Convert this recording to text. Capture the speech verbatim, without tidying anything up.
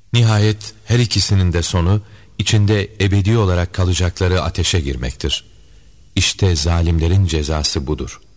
Nihayet her ikisinin de sonu içinde ebedi olarak kalacakları ateşe girmektir. İşte zalimlerin cezası budur.